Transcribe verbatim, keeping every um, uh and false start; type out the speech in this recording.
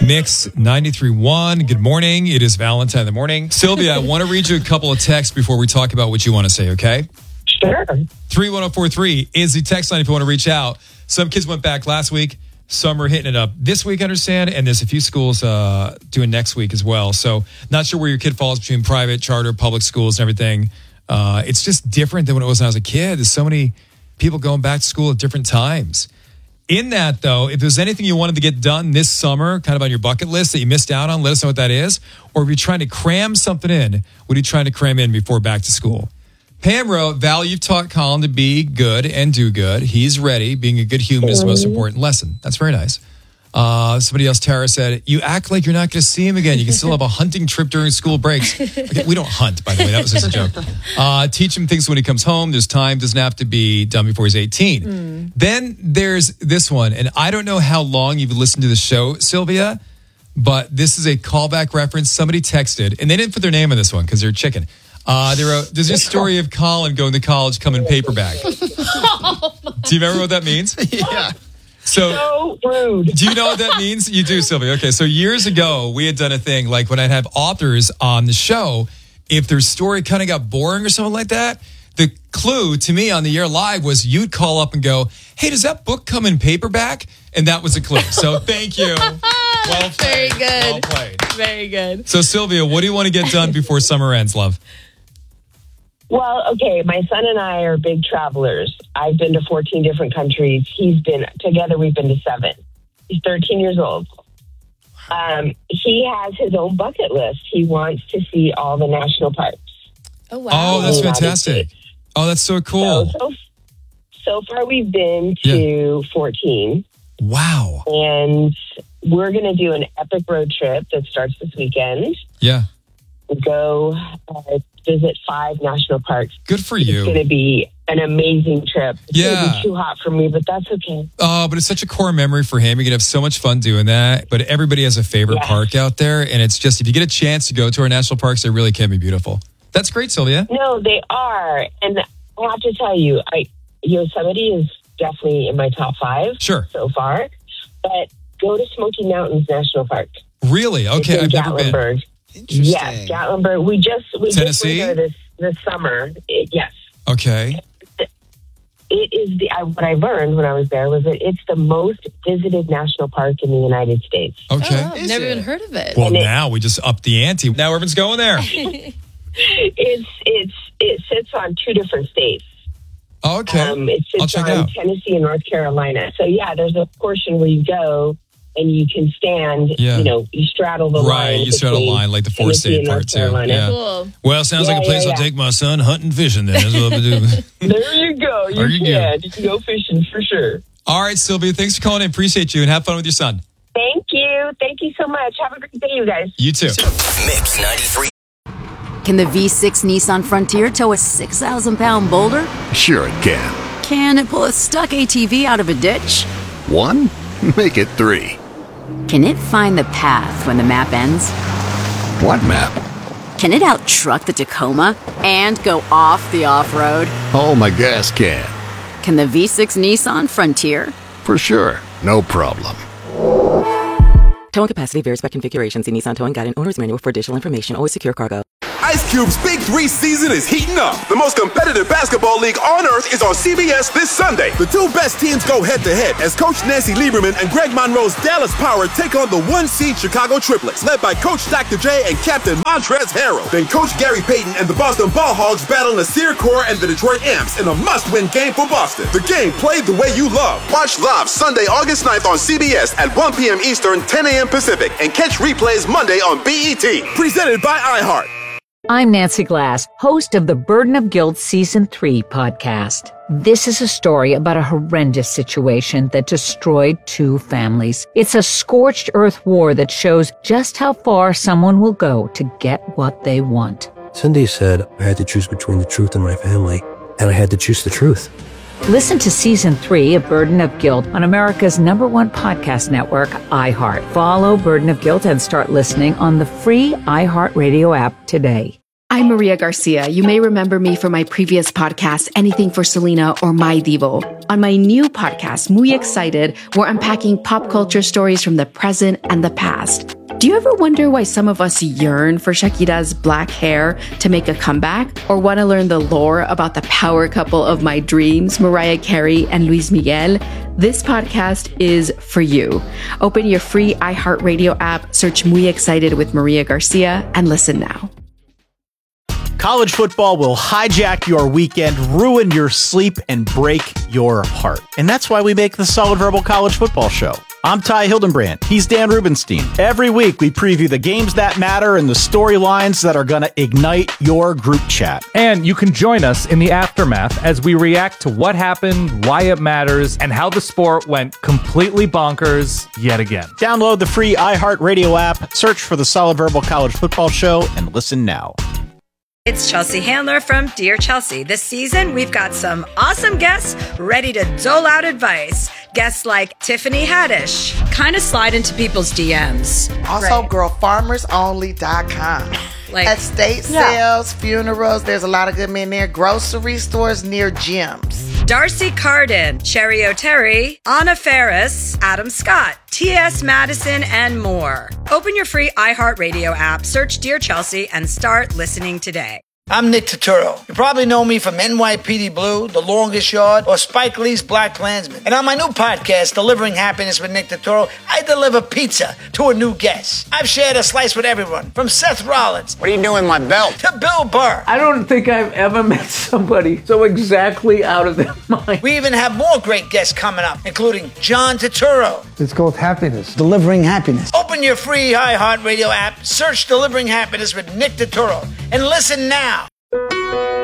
Mix ninety-three point one. Good morning. It is Valentine in the morning. Sylvia, I want to read you a couple of texts before we talk about what you want to say, okay? Sure. three one zero four three is the text line if you want to reach out. Some kids went back last week. Some are hitting it up this week, I understand, and there's a few schools uh, doing next week as well. So not sure where your kid falls between private, charter, public schools and everything. Uh, it's just different than when it was when I was a kid. There's so many people going back to school at different times. In that, though, if there's anything you wanted to get done this summer, kind of on your bucket list that you missed out on, let us know what that is. Or if you're trying to cram something in, what are you trying to cram in before back to school? Pam wrote, Val, you've taught Colin to be good and do good. He's ready. Being a good human is the most important lesson. That's very nice. Uh, somebody else, Tara, said, you act like you're not going to see him again. You can still have a hunting trip during school breaks. Okay, we don't hunt, by the way. That was just a joke. Uh, teach him things when he comes home. There's time. Doesn't have to be done before he's eighteen. Mm. Then there's this one. And I don't know how long you've listened to the show, Sylvia, but this is a callback reference. Somebody texted, and they didn't put their name on this one because they're chicken. Uh, there wrote, there's a story of Colin going to college coming paperback. Oh, do you remember what that means? Yeah. So, so rude. Do you know what that means? You do, Sylvia. Okay, so years ago, we had done a thing like when I'd have authors on the show, if their story kind of got boring or something like that, the clue to me on the air live was you'd call up and go, hey, does that book come in paperback? And that was a clue. So thank you. Well played. Very good. Well played. Very good. So, Sylvia, what do you want to get done before summer ends, love? Well, okay, my son and I are big travelers. I've been to fourteen different countries. He's been, together we've been to seven. He's thirteen years old. Um, he has his own bucket list. He wants to see all the national parks. Oh, wow. Oh, that's in the United fantastic. States. Oh, that's so cool. So, so, so far we've been to yeah. fourteen. Wow. And we're going to do an epic road trip that starts this weekend. Yeah. Go uh, visit five national parks. Good for you. It's going to be an amazing trip. It's yeah. going to be too hot for me, but that's okay. Oh, but it's such a core memory for him. You're going to have so much fun doing that. But everybody has a favorite yeah. park out there. And it's just, if you get a chance to go to our national parks, they really can be beautiful. That's great, Sylvia. No, they are. And I have to tell you, I Yosemite is definitely in my top five sure. so far. But go to Smoky Mountains National Park. Really? Okay, I've never been. Yes, Gatlinburg. We just we Tennessee? just went there this this summer. It, yes. Okay. It is the I, what I learned when I was there was that it's the most visited national park in the United States. Okay. Oh, I've never it? even heard of it. Well, and now it, we just upped the ante. Now everyone's going there. it's it's it sits on two different states. Okay. Um, it I'll sits check on it out. Tennessee and North Carolina. So yeah, there's a portion where you go. And you can stand, yeah. you know, you straddle the right, line. Right, you straddle a line like the four-state part, too. Yeah. Cool. Well, sounds yeah, like a place yeah, I'll yeah. take my son hunting, fishing then. That's what I'll do. There you go. You, you can. Go. You can go fishing for sure. All right, Sylvia, thanks for calling in. Appreciate you, and have fun with your son. Thank you. Thank you so much. Have a great day, you guys. You too. Mix ninety-three. Can the V six Nissan Frontier tow a six thousand pound boulder? Sure it can. Can it pull a stuck A T V out of a ditch? One? Make it three. Can it find the path when the map ends? What map? Can it out-truck the Tacoma and go off the off-road? Oh, my gas can. Can the V six Nissan Frontier? For sure. No problem. Towing capacity varies by configuration. See Nissan Towing Guide and Owner's Manual for additional information. Always secure cargo. Ice Cube's Big Three season is heating up. The most competitive basketball league on earth is on C B S this Sunday. The two best teams go head-to-head as Coach Nancy Lieberman and Greg Monroe's Dallas Power take on the one-seed Chicago Triplets, led by Coach Doctor J and Captain Montrezl Harrell. Then Coach Gary Payton and the Boston Ball Hogs battle Nasir Kaur and the Detroit Amps in a must-win game for Boston. The game played the way you love. Watch live Sunday, August ninth on C B S at one p.m. Eastern, ten a.m. Pacific, and catch replays Monday on B E T. Presented by iHeart. I'm Nancy Glass, host of the Burden of Guilt Season three podcast. This is a story about a horrendous situation that destroyed two families. It's a scorched earth war that shows just how far someone will go to get what they want. Cindy said I had to choose between the truth and my family, and I had to choose the truth. Listen to Season three of Burden of Guilt on America's number one podcast network, iHeart. Follow Burden of Guilt and start listening on the free iHeartRadio app today. I'm Maria Garcia. You may remember me from my previous podcast, Anything for Selena or My Divo. On my new podcast, Muy Excited, we're unpacking pop culture stories from the present and the past. Do you ever wonder why some of us yearn for Shakira's black hair to make a comeback? Or want to learn the lore about the power couple of my dreams, Mariah Carey and Luis Miguel? This podcast is for you. Open your free iHeartRadio app, search Muy Excited with Maria Garcia, and listen now. College football will hijack your weekend, ruin your sleep, and break your heart. And that's why we make the Solid Verbal College Football Show. I'm Ty Hildenbrand. He's Dan Rubenstein. Every week, we preview the games that matter and the storylines that are going to ignite your group chat. And you can join us in the aftermath as we react to what happened, why it matters, and how the sport went completely bonkers yet again. Download the free iHeartRadio app, search for the Solid Verbal College Football Show, and listen now. It's Chelsea Handler from Dear Chelsea. This season, we've got some awesome guests ready to dole out advice. Guests like Tiffany Haddish. Kind of slide into people's D Ms. Also, girl farmers only dot com. Like, estate yeah. sales, funerals, there's a lot of good men there. Grocery stores near gyms. Darcy Carden, Cherry O'Terry, Anna Ferris, Adam Scott, T S Madison, and more. Open your free iHeartRadio app, search Dear Chelsea, and start listening today. I'm Nick Turturro. You probably know me from N Y P D Blue, The Longest Yard, or Spike Lee's Black Klansman. And on my new podcast, Delivering Happiness with Nick Turturro, I deliver pizza to a new guest. I've shared a slice with everyone, from Seth Rollins. What are you doing with my belt? To Bill Burr. I don't think I've ever met somebody so exactly out of their mind. We even have more great guests coming up, including John Turturro. It's called Happiness. Delivering Happiness. Open your free iHeartRadio app, search Delivering Happiness with Nick Turturro, and listen now.